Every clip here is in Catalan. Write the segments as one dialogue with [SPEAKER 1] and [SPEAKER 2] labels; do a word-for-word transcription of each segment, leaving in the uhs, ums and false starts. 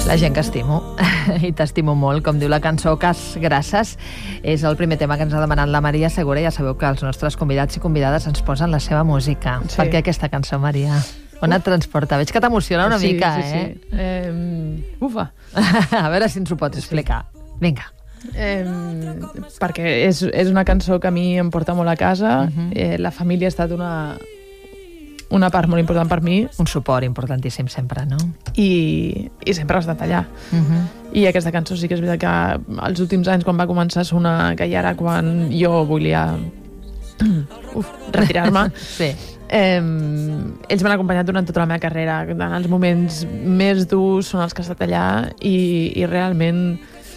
[SPEAKER 1] La gent que estimo, i t'estimo molt, com diu la cançó Cas Grasses, és el primer tema que ens ha demanat la Maria Segura. Ja sabeu que els nostres convidats i convidades ens posen la seva música. Sí. Per què aquesta cançó, Maria? On et transporta? Veig que t'emociona una
[SPEAKER 2] sí,
[SPEAKER 1] mica,
[SPEAKER 2] sí, sí.
[SPEAKER 1] eh?
[SPEAKER 2] eh? Ufa!
[SPEAKER 1] A veure si ens ho pots explicar. Vinga.
[SPEAKER 2] Eh, perquè és, és una cançó que a mi em porta molt a casa. Uh-huh. eh, la família ha estat una... una part molt important per mi.
[SPEAKER 1] Un suport importantíssim sempre, no?
[SPEAKER 2] I, i sempre ha estat allà.
[SPEAKER 1] Uh-huh.
[SPEAKER 2] I aquesta cançó sí que és veritat que els últims anys, quan va començar a sonar, que ja era quan jo volia uf, retirar-me,
[SPEAKER 1] sí.
[SPEAKER 2] eh, ells m'han acompanyat durant tota la meva carrera. En els moments més durs són els que he estat allà i, i realment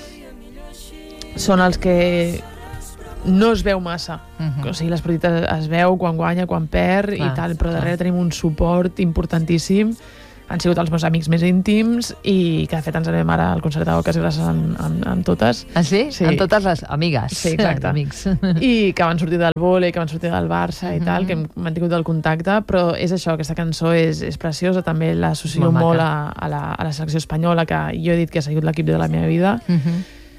[SPEAKER 2] són els que no es veu massa. Uh-huh. O sigui, l'esperit es veu quan guanya, quan perd, clar, i tal, però darrere clar. Tenim un suport importantíssim. Han sigut els meus amics més íntims i que de fet ens anem ara al concert de Cas Grasses amb, amb, amb totes.
[SPEAKER 1] Ah, sí? sí? Amb totes les amigues.
[SPEAKER 2] Sí, exacte. Amics. I que van sortir del vòlei, que van sortir del Barça i uh-huh. tal, que hem mantingut el contacte, però és això, aquesta cançó és, és preciosa, també l'associo molt, molt a, a, la, a la selecció espanyola, que jo he dit que ha sigut l'equip de la meva vida, uh-huh.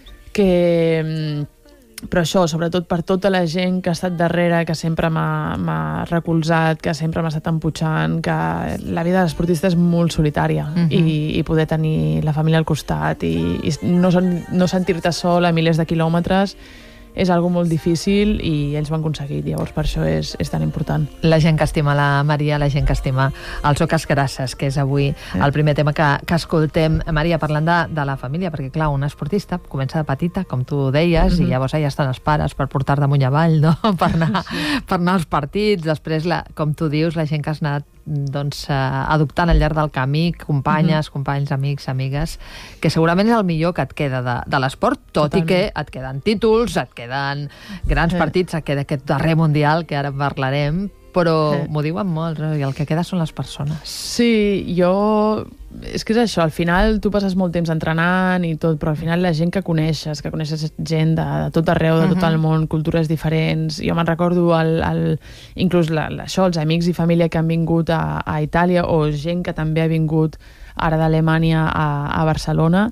[SPEAKER 2] que... Però això, sobretot per tota la gent que ha estat darrere, que sempre m'ha recolzat, que sempre m'ha estat empujant, que la vida de l'esportista és molt solitària, uh-huh. i, i poder tenir la família al costat i, i no, no sentir-te sol a milers de quilòmetres és algo molt difícil i ells ho han aconseguit, llavors per això és, és tan important.
[SPEAKER 1] La gent que estima la Maria, la gent que estima el So Cas Grasses, que és avui eh. el primer tema que, que escoltem. Maria, parlant de, de la família, perquè clar, una esportista comença de petita, com tu deies, mm-hmm. i llavors allà estan els pares per portar damunt i avall, no? per, anar, sí. per anar als partits, després, la, com tu dius, la gent que has anat doncs, eh, adoptant al llarg del camí, companyes, mm-hmm. companys, amics, amigues, que segurament és el millor que et queda de, de l'esport, tot Totalment. I que et queden títols, et queden grans sí. partits, et queda aquest darrer mundial, que ara en parlarem, però sí. m'ho diuen molt, no? I el que queda són les persones.
[SPEAKER 2] Sí, jo... És que és això, al final tu passes molt temps entrenant i tot, però al final la gent que coneixes, que coneixes gent de, de tot arreu, de tot uh-huh. el món, cultures diferents. Jo me'n recordo el, el, inclús la, això, els amics i família que han vingut a, a Itàlia, o gent que també ha vingut ara d'Alemanya a, a Barcelona.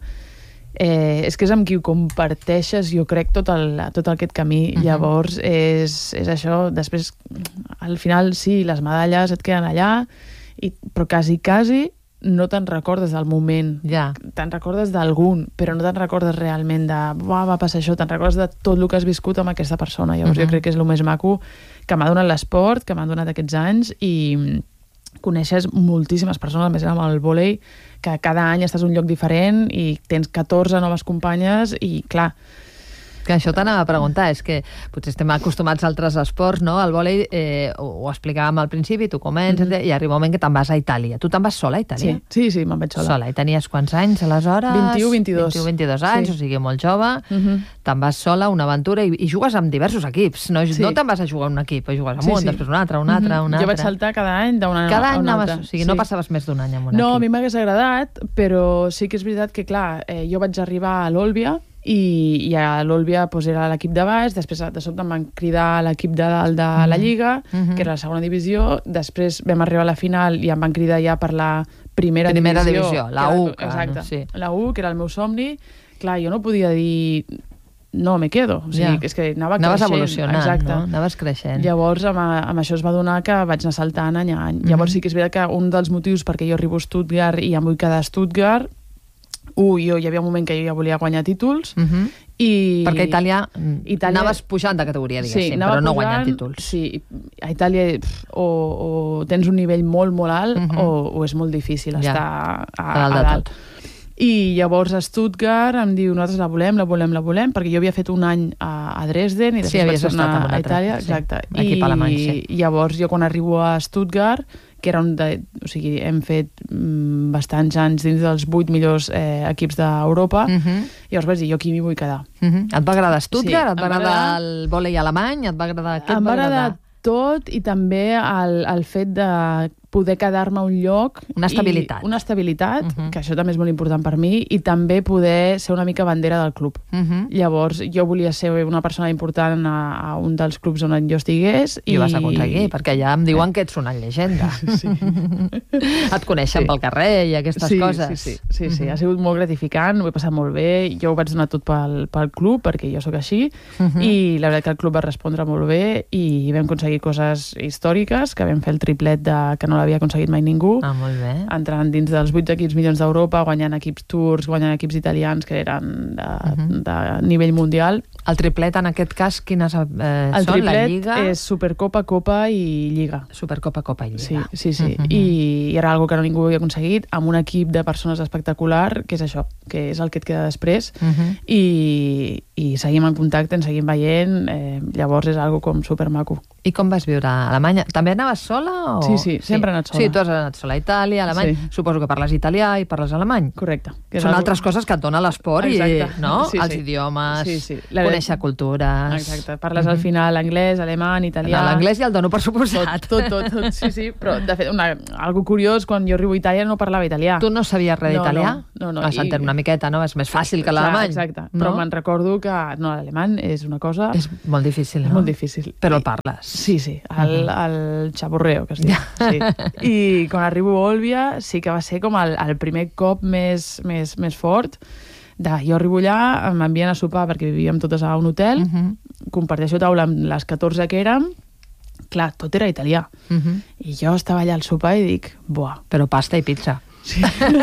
[SPEAKER 2] Eh, és que és amb qui comparteixes, jo crec, tot, el, tot aquest camí. Uh-huh. Llavors és, és això, després al final sí, les medalles et queden allà, i, però quasi, quasi no te'n recordes del moment,
[SPEAKER 1] ja.
[SPEAKER 2] te'n recordes d'algun, però no te'n recordes realment de, va passar això, te'n recordes de tot el que has viscut amb aquesta persona. Llavors uh-huh. jo crec que és el més maco que m'ha donat l'esport, que m'han donat aquests anys, i coneixes moltíssimes persones, a més amb el vòlei, que cada any estàs a un lloc diferent i tens catorze noves companyes i clar,
[SPEAKER 1] que això t'anava a preguntar, és que potser estem acostumats a altres esports, no? El vòlei, eh, ho, ho explicàvem al principi, tu comences, mm-hmm. i arriba un moment que te'n vas a Itàlia. Tu te'n vas sola a Itàlia?
[SPEAKER 2] Sí, sí, sí, me'n vaig sola.
[SPEAKER 1] Sola, i tenies quants anys aleshores?
[SPEAKER 2] vint-i-u, vint-i-dos.
[SPEAKER 1] vint-i-u, vint-i-dos anys, sí. O sigui, molt jove. Mm-hmm. Te'n vas sola, una aventura, i, i jugues amb diversos equips. No, sí. no te'n vas a jugar a un equip, jugues amb sí, un, sí. després un altre, un altre, mm-hmm. un altre.
[SPEAKER 2] Jo vaig saltar cada any d'una
[SPEAKER 1] cada any
[SPEAKER 2] una
[SPEAKER 1] anaves,
[SPEAKER 2] altra.
[SPEAKER 1] O sigui,
[SPEAKER 2] sí.
[SPEAKER 1] no passaves més d'un any amb un
[SPEAKER 2] no,
[SPEAKER 1] equip.
[SPEAKER 2] No, a mi m'hagués agradat, però sí que és veritat que, clar, eh, jo vaig arribar a l'Olbia, i, i a l'Olbia pues, era l'equip de baix, després de sobte em van cridar a l'equip de dalt de la Lliga, mm-hmm. que era la segona divisió, després vam arribar a la final i em van cridar ja per la primera,
[SPEAKER 1] primera
[SPEAKER 2] divisió.
[SPEAKER 1] divisió, la U.
[SPEAKER 2] Que, exacte,
[SPEAKER 1] sí.
[SPEAKER 2] la U, que era el meu somni. Clar, jo no podia dir no, me quedo. O sigui, ja. és que anava
[SPEAKER 1] Anaves
[SPEAKER 2] creixent.
[SPEAKER 1] evolucionant,
[SPEAKER 2] exacte.
[SPEAKER 1] No? Anaves creixent.
[SPEAKER 2] Llavors, amb, amb això es va donar que vaig anar saltant any a any. Mm-hmm. Llavors sí que és veritat que un dels motius perquè jo arribo a Stuttgart i em vull quedar a Stuttgart, Uh, jo hi havia un moment que jo ja volia guanyar títols, uh-huh. i...
[SPEAKER 1] Perquè a Itàlia,
[SPEAKER 2] Itàlia
[SPEAKER 1] anaves pujant de categoria, diguéssim,
[SPEAKER 2] sí,
[SPEAKER 1] però no
[SPEAKER 2] pujant,
[SPEAKER 1] guanyant títols.
[SPEAKER 2] Sí, a Itàlia o, o tens un nivell molt, molt alt, uh-huh. o, o és molt difícil ja. estar a, a, a dalt. A dalt. I llavors a Stuttgart em diu, nosaltres la volem, la volem, la volem, perquè jo havia fet un any a, a Dresden i després
[SPEAKER 1] sí,
[SPEAKER 2] vaig tornar a Itàlia.
[SPEAKER 1] Sí.
[SPEAKER 2] Exacte.
[SPEAKER 1] Equip alemany, sí.
[SPEAKER 2] I llavors jo quan arribo a Stuttgart, que era un de, o sigui, hem fet mm, bastants anys dins dels vuit millors eh, equips d'Europa, uh-huh. llavors vaig dir, jo aquí m'hi vull quedar.
[SPEAKER 1] Uh-huh. Et va agradar Stuttgart?
[SPEAKER 2] Sí,
[SPEAKER 1] et va agradar el vòlei alemany? Et va agradar...
[SPEAKER 2] Em va agradar tot, i també el, el fet de poder quedar-me a un lloc...
[SPEAKER 1] Una estabilitat.
[SPEAKER 2] Una estabilitat, uh-huh. que això també és molt important per mi, i també poder ser una mica bandera del club. Uh-huh. Llavors, jo volia ser una persona important a, a un dels clubs on jo estigués.
[SPEAKER 1] I, I ho vas aconseguir, perquè ja em diuen que ets una llegenda. Sí. Et coneixen sí. pel carrer i aquestes
[SPEAKER 2] sí,
[SPEAKER 1] coses.
[SPEAKER 2] Sí, sí, sí, sí. Uh-huh. Ha sigut molt gratificant, ho he passat molt bé, jo ho vaig donar tot pel, pel club, perquè jo sóc així, uh-huh. i la veritat que el club va respondre molt bé i vam aconseguir coses històriques, que vam fer el triplet de, que no l'havia aconseguit mai ningú,
[SPEAKER 1] ah, molt bé.
[SPEAKER 2] Entrant dins dels vuit equips milions d'Europa, guanyant equips turcs, guanyant equips italians que eren de, uh-huh. de nivell mundial.
[SPEAKER 1] El triplet, en aquest cas, quines eh,
[SPEAKER 2] el
[SPEAKER 1] són? La Lliga?
[SPEAKER 2] El triplet és Supercopa, Copa i Lliga.
[SPEAKER 1] Supercopa, Copa i Lliga.
[SPEAKER 2] Sí, sí, sí. Uh-huh. I, I era algo que no ningú havia aconseguit, amb un equip de persones espectacular, que és això, que és el que et queda després, uh-huh. i, i seguim en contacte, ens seguim veient, eh, llavors és algo com supermaco.
[SPEAKER 1] I com vas viure a Alemanya? També anaves sola? O...
[SPEAKER 2] Sí, sí, sempre sí. he anat sola.
[SPEAKER 1] Sí, tu has anat sola a Itàlia, a Alemanya. Sí. Suposo que parles italià i parles alemany.
[SPEAKER 2] Correcte.
[SPEAKER 1] Són algo... altres coses que et dona l'esport i no?
[SPEAKER 2] Sí,
[SPEAKER 1] els
[SPEAKER 2] sí.
[SPEAKER 1] idiomes,
[SPEAKER 2] sí, sí. La...
[SPEAKER 1] conèixer cultures...
[SPEAKER 2] Exacte. Parles mm-hmm. al final anglès, alemany, italià...
[SPEAKER 1] L'anglès ja el dono per suposat.
[SPEAKER 2] Tot, tot, tot, tot. Sí, sí. Però, de fet, una, algo curiós, quan jo arribo a Itàlia no parlava italià.
[SPEAKER 1] Tu no sabies res d'italià?
[SPEAKER 2] No, no. no.
[SPEAKER 1] Ah, s'entén una miqueta, no? És més fàcil que l'alemany.
[SPEAKER 2] Exacte.
[SPEAKER 1] No?
[SPEAKER 2] Però me'n recordo que no, l'alemany és una cosa...
[SPEAKER 1] És molt difícil, no?
[SPEAKER 2] És molt difícil.
[SPEAKER 1] Però el parles.
[SPEAKER 2] Sí, sí. El, el xaborreo, que es diu. Sí. I quan arribo a Olbia sí que va ser com el, el primer cop més, més, més fort. De, jo arribo allà, m'envien a sopar perquè vivíem totes a un hotel, uh-huh. comparteixo taula amb les catorze que érem, clar, tot era italià. Uh-huh. I jo estava allà al sopar i dic, buah.
[SPEAKER 1] Però pasta i pizza.
[SPEAKER 2] Sí.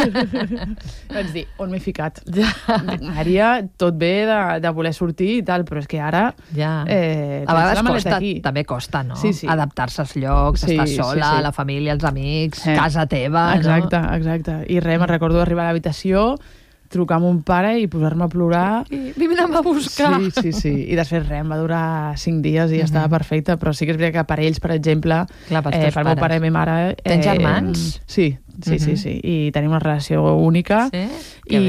[SPEAKER 2] Vaig dir, on m'he ficat? Ja. Maria, tot bé de, de voler sortir i tal, però és que ara...
[SPEAKER 1] Ja.
[SPEAKER 2] Eh,
[SPEAKER 1] a vegades costa, aquí. també costa, no?
[SPEAKER 2] Sí, sí.
[SPEAKER 1] Adaptar-se als llocs, sí, estar sola, sí, sí. la família, els amics, eh. casa teva...
[SPEAKER 2] Exacte,
[SPEAKER 1] no?
[SPEAKER 2] exacte. I res, me'n recordo d'arribar a l'habitació, trucar a mon pare i posar-me a plorar.
[SPEAKER 1] Vine-me a buscar.
[SPEAKER 2] Sí, sí, sí. I després res, em va durar cinc dies i ja uh-huh. estava perfecta, però sí que és veritat que per ells, per exemple,
[SPEAKER 1] clar,
[SPEAKER 2] eh, per meu pare i ma mare... Eh,
[SPEAKER 1] Tens germans?
[SPEAKER 2] Sí, sí, uh-huh. sí, sí. I tenim una relació única
[SPEAKER 1] sí?
[SPEAKER 2] i,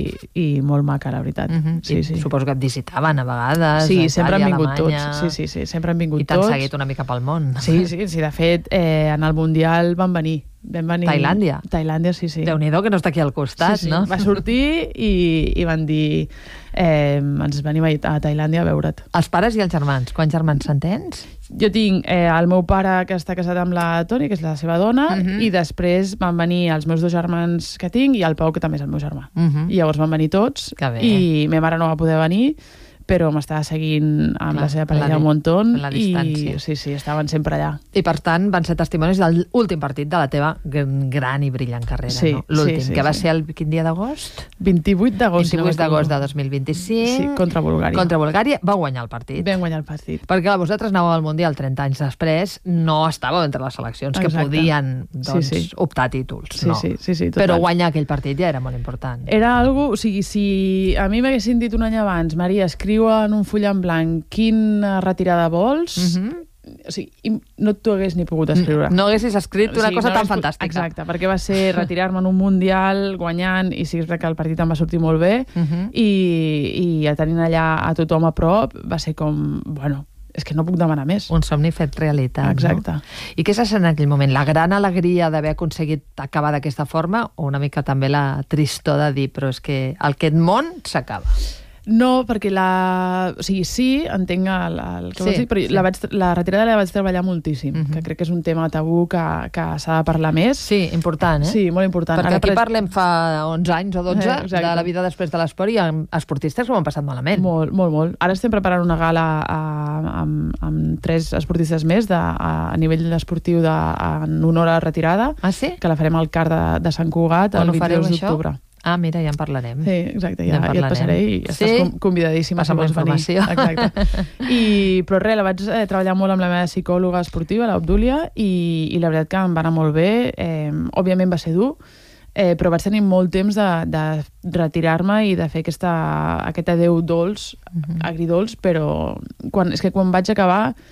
[SPEAKER 2] i molt maca, la veritat. Uh-huh. Sí, sí.
[SPEAKER 1] Suposo que et visitaven a vegades.
[SPEAKER 2] Sí,
[SPEAKER 1] a
[SPEAKER 2] sempre han vingut
[SPEAKER 1] Alemanya.
[SPEAKER 2] tots. Sí, sí, sí, sempre han vingut
[SPEAKER 1] tots. I t'han
[SPEAKER 2] tots.
[SPEAKER 1] seguit una mica pel món.
[SPEAKER 2] Sí, sí, sí. De fet, eh, en el Mundial van venir. Vam venir...
[SPEAKER 1] Tailàndia?
[SPEAKER 2] Tailàndia, sí, sí.
[SPEAKER 1] Déu-n'hi-do, que no està aquí al costat,
[SPEAKER 2] sí, sí.
[SPEAKER 1] no?
[SPEAKER 2] Va sortir i, i van dir eh, ens venim a Tailàndia a veure't.
[SPEAKER 1] Els pares i els germans, quants germans se'n tens?
[SPEAKER 2] Jo tinc eh, el meu pare que està casat amb la Toni, que és la seva dona, uh-huh. i després van venir els meus dos germans que tinc i el Pau, que també és el meu germà. Uh-huh. I llavors van venir tots i ma mare no va poder venir, però m'estava seguint amb clar, la seva parella un muntó i sí, sí, estaven sempre allà.
[SPEAKER 1] I per tant van ser testimonis de l'últim partit de la teva gran i brillant carrera,
[SPEAKER 2] sí,
[SPEAKER 1] no? L'últim,
[SPEAKER 2] sí, sí,
[SPEAKER 1] que va
[SPEAKER 2] sí.
[SPEAKER 1] ser el quin dia d'agost?
[SPEAKER 2] vint-i-vuit d'agost.
[SPEAKER 1] vint-i-vuit d'agost de dos mil vint-i-cinc.
[SPEAKER 2] Sí, contra Bulgària.
[SPEAKER 1] Contra Bulgària. Va guanyar el partit.
[SPEAKER 2] Vam guanyar el partit.
[SPEAKER 1] Perquè clar, vosaltres anàveu al Mundial trenta anys després, no estàveu entre les seleccions que Exacte. podien doncs, sí, sí. optar a títols.
[SPEAKER 2] Sí,
[SPEAKER 1] no.
[SPEAKER 2] sí, sí, sí,
[SPEAKER 1] però guanyar aquell partit ja era molt important.
[SPEAKER 2] Era algo, o sigui, si a mi m'haguessin dit un any abans, Maria, escriu en un full en blanc quina retirada vols, uh-huh. o sigui, no t'ho hagués ni pogut escriure.
[SPEAKER 1] No haguessis escrit una o sigui, cosa
[SPEAKER 2] no
[SPEAKER 1] tan fantàstica.
[SPEAKER 2] Exacte, perquè va ser retirar-me en un Mundial guanyant, i sí que el partit em va sortir molt bé, uh-huh. i, i tenint allà a tothom a prop va ser com, bueno, és que no puc demanar més.
[SPEAKER 1] Un somni fet realitat.
[SPEAKER 2] Exacte.
[SPEAKER 1] No? I què s'ha sent en aquell moment? La gran alegria d'haver aconseguit acabar d'aquesta forma o una mica també la tristor de dir però és que aquest món s'acaba?
[SPEAKER 2] No, perquè la... O sigui, sí, entenc el, el que sí, vols dir, però sí. la, vaig, la retirada la vaig treballar moltíssim, uh-huh. que crec que és un tema tabú que, que s'ha de parlar més.
[SPEAKER 1] Sí, important, eh?
[SPEAKER 2] Sí, molt important.
[SPEAKER 1] Perquè
[SPEAKER 2] Ara,
[SPEAKER 1] aquí
[SPEAKER 2] per...
[SPEAKER 1] parlem fa onze anys o dotze eh, de la vida després de l'esport i amb esportistes que ho han passat malament.
[SPEAKER 2] Molt, molt, molt. Ara estem preparant una gala a, amb, amb tres esportistes més de, a, a nivell esportiu de, en honor a la retirada.
[SPEAKER 1] Ah, sí?
[SPEAKER 2] Que la farem al CAR de, de Sant Cugat el vint-i-dos d'octubre.
[SPEAKER 1] Ah, mira, ja en parlarem.
[SPEAKER 2] Sí, exacte, ja, ja, ja et passaré i ja sí? estàs convidadíssima.
[SPEAKER 1] Passa'm la informació.
[SPEAKER 2] Exacte. I, però res, la vaig eh, treballar molt amb la meva psicòloga esportiva, l'Obdúlia, i, i la veritat que em va anar molt bé. Eh, òbviament va ser dur, eh, però vaig tenir molt temps de, de retirar-me i de fer aquesta, aquest adeu dolç, uh-huh. agridolç, però quan, és que quan vaig acabar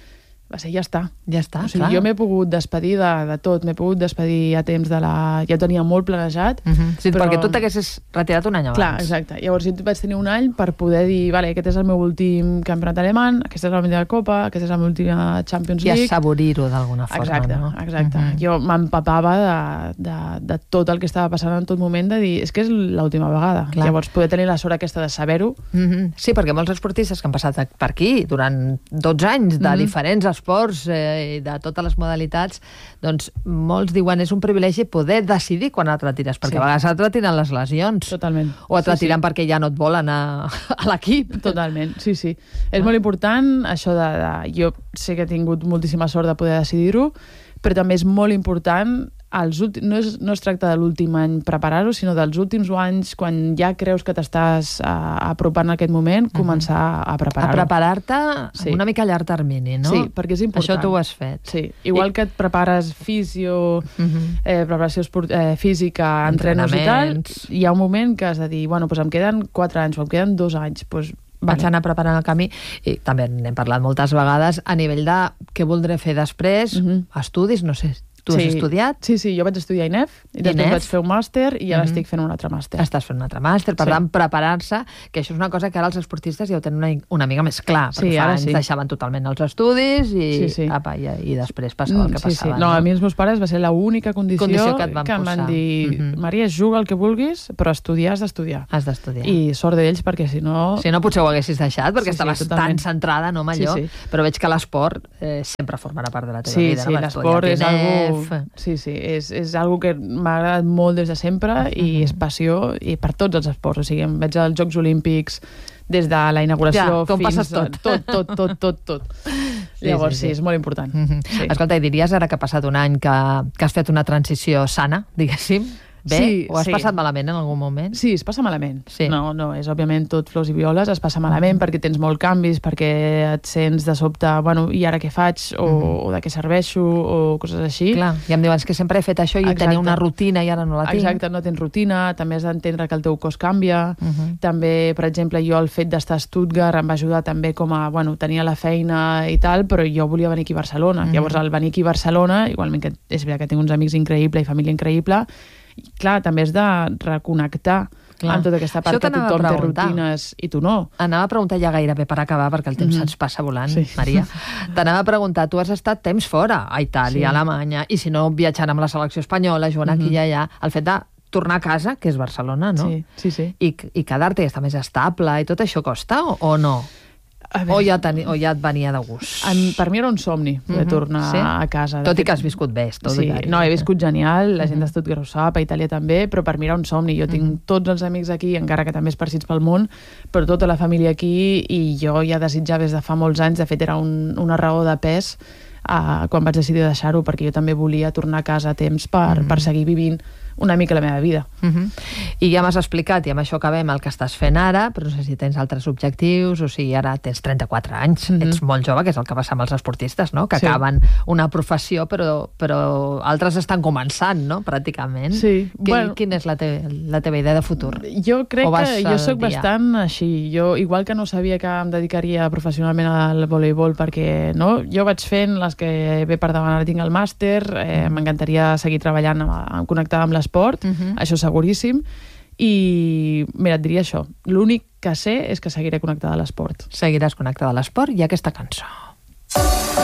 [SPEAKER 2] va ser ja està.
[SPEAKER 1] Ja està,
[SPEAKER 2] o sigui,
[SPEAKER 1] clar.
[SPEAKER 2] Jo m'he pogut despedir de, de tot, m'he pogut despedir a temps de la... Ja ho tenia molt planejat.
[SPEAKER 1] Uh -huh. Sí,
[SPEAKER 2] però...
[SPEAKER 1] perquè tu t'haguessis retirat un any abans.
[SPEAKER 2] Clar, exacte. Llavors jo vaig tenir un any per poder dir, vale, aquest és el meu últim campionat alemany, aquesta és la meva Copa, aquesta és la meva última Champions League.
[SPEAKER 1] I assaborir-ho d'alguna forma,
[SPEAKER 2] exacte,
[SPEAKER 1] no?
[SPEAKER 2] Exacte, uh -huh. Jo m'empapava de, de, de tot el que estava passant en tot moment, de dir, és que és l'última vegada. Clar. Llavors poder tenir la sort aquesta de saber-ho.
[SPEAKER 1] Uh -huh. Sí, perquè molts esportistes que han passat per aquí durant dotze anys de uh -huh. diferents esports eh, i de totes les modalitats, doncs molts diuen és un privilegi poder decidir quan et retires, perquè sí. a vegades et retiren les lesions.
[SPEAKER 2] Totalment.
[SPEAKER 1] O et
[SPEAKER 2] sí,
[SPEAKER 1] retiren
[SPEAKER 2] sí.
[SPEAKER 1] perquè ja no et volen a, a l'equip.
[SPEAKER 2] Totalment, sí, sí. És molt important això de, de... Jo sé que he tingut moltíssima sort de poder decidir-ho, però també és molt important els últims, no, és, no es tracta de l'últim any preparar-ho, sinó dels últims anys, quan ja creus que t'estàs uh, apropant en aquest moment, començar a preparar-ho.
[SPEAKER 1] A preparar-te
[SPEAKER 2] sí.
[SPEAKER 1] una mica a llarg termini, no?
[SPEAKER 2] Sí, perquè és important.
[SPEAKER 1] Això tu ho has fet.
[SPEAKER 2] Sí, igual I... que et prepares fisio, uh -huh. eh, preparació esport, eh, física, entrenos i tal, hi ha un moment que has de dir, bueno, doncs em queden quatre anys o em queden dos anys, doncs
[SPEAKER 1] vaig anar preparant el camí i també n'hem parlat moltes vegades a nivell de què voldré fer després, uh-huh. estudis, no sé, tu
[SPEAKER 2] sí.
[SPEAKER 1] has estudiat?
[SPEAKER 2] Sí, sí, jo vaig estudiar a I N E F i després
[SPEAKER 1] I N E F?
[SPEAKER 2] vaig fer un màster i ara uh-huh. estic fent un altre màster.
[SPEAKER 1] Estàs fent un altre màster, per
[SPEAKER 2] sí.
[SPEAKER 1] tant, preparar-se, que això és una cosa que ara els esportistes ja ho tenen una, una mica més clar, perquè
[SPEAKER 2] sí,
[SPEAKER 1] fa
[SPEAKER 2] ara
[SPEAKER 1] anys
[SPEAKER 2] sí.
[SPEAKER 1] deixaven totalment els estudis i,
[SPEAKER 2] sí, sí.
[SPEAKER 1] apa, i, i després passava el que
[SPEAKER 2] sí,
[SPEAKER 1] passava.
[SPEAKER 2] Sí. No, a mi els meus pares va ser l'única condició,
[SPEAKER 1] condició que, et van,
[SPEAKER 2] que em van
[SPEAKER 1] posar.
[SPEAKER 2] dir uh-huh. Maria, juga el que vulguis, però estudiar has d'estudiar.
[SPEAKER 1] Has d'estudiar.
[SPEAKER 2] I sort d'ells, perquè si no...
[SPEAKER 1] Si no, potser ho haguessis deixat, perquè
[SPEAKER 2] sí,
[SPEAKER 1] estaves
[SPEAKER 2] sí,
[SPEAKER 1] tan centrada no, en allò,
[SPEAKER 2] sí, sí.
[SPEAKER 1] però veig que l'esport eh, sempre formarà part de la teva
[SPEAKER 2] sí,
[SPEAKER 1] vida.
[SPEAKER 2] Sí,
[SPEAKER 1] no?
[SPEAKER 2] sí, l'esport és algo... Sí, sí, és, és algo que m'ha agradat molt des de sempre uh-huh. i és passió i per tots els esports. O sigui, em veig als Jocs Olímpics des de la inauguració
[SPEAKER 1] ja,
[SPEAKER 2] fins...
[SPEAKER 1] passes tot.
[SPEAKER 2] Tot, tot, tot, tot, tot. Sí, Llavors, sí, sí. sí, és molt important. Uh-huh. sí.
[SPEAKER 1] Escolta, i diries ara que ha passat un any que, que has fet una transició sana, diguéssim? Bé?
[SPEAKER 2] Sí,
[SPEAKER 1] o has
[SPEAKER 2] sí.
[SPEAKER 1] passat malament en algun moment?
[SPEAKER 2] Sí, es passa malament.
[SPEAKER 1] Sí.
[SPEAKER 2] No, no, és òbviament tot flors i violes, es passa malament perquè tens molts canvis, perquè et sents de sobte, bueno, i ara què faig? O, mm-hmm. o de què serveixo? O coses així.
[SPEAKER 1] Clar, i em diuen que sempre he fet això i
[SPEAKER 2] Exacte.
[SPEAKER 1] tenia una rutina i ara no la tinc.
[SPEAKER 2] Exacte, no tens rutina, també has d'entendre que el teu cos canvia.
[SPEAKER 1] Mm-hmm.
[SPEAKER 2] També, per exemple, jo el fet d'estar a Stuttgart em va ajudar també com a, bueno, tenia la feina i tal, però jo volia venir aquí a Barcelona. Mm-hmm. Llavors, al venir aquí a Barcelona, igualment que és veritat que tinc uns amics increïbles i família increïble, i, clar, també has de reconnectar clar. Amb tota aquesta part que tothom té rutines i tu no.
[SPEAKER 1] Anava a preguntar ja gairebé per acabar, perquè el temps mm-hmm. se'ns passa volant, sí. Maria. T'anava a preguntar, tu has estat temps fora, a Itàlia, sí. a Alemanya, i si no, viatjant amb la selecció espanyola, jugant mm-hmm. aquí i allà, el fet de tornar a casa, que és Barcelona, no?
[SPEAKER 2] Sí, sí, sí.
[SPEAKER 1] I, i quedar-te i estar més estable, i tot això costa o, o no? O ja, teni, o ja et venia de gust?
[SPEAKER 2] En, per mi era un somni poder uh-huh. tornar sí? a casa.
[SPEAKER 1] Tot i que has viscut bé. Tot
[SPEAKER 2] sí,
[SPEAKER 1] i
[SPEAKER 2] no, he viscut genial, la gent de Stuttgart ho sap, a Itàlia també, però per mi era un somni. Jo tinc uh-huh. tots els amics aquí, encara que també esparcits pel món, però tota la família aquí, i jo ja desitjava des de fa molts anys, de fet era un, una raó de pes uh, quan vaig decidir deixar-ho, perquè jo també volia tornar a casa a temps per, uh-huh. per seguir vivint una mica la meva vida.
[SPEAKER 1] Uh-huh. I ja m'has explicat, i amb això acabem, el que estàs fent ara, però no sé si tens altres objectius, o sigui, ara tens trenta-quatre anys, uh-huh. ets molt jove, que és el que passa amb els esportistes, no? Que sí. acaben una professió, però, però altres estan començant, no? Pràcticament.
[SPEAKER 2] Sí.
[SPEAKER 1] Qui,
[SPEAKER 2] bueno,
[SPEAKER 1] quina és la, te, la teva idea de futur?
[SPEAKER 2] Jo crec que jo sóc bastant així. Jo, igual que no sabia que em dedicaria professionalment al voleibol, perquè no? Jo vaig fent les que ve per davant, ara tinc el màster, eh, m'encantaria seguir treballant amb, connectada amb les esport, uh-huh. això seguríssim, i mira, et diria això, l'únic que sé és que seguiré connectada a l'esport.
[SPEAKER 1] Seguiràs connectada a l'esport i a aquesta cançó.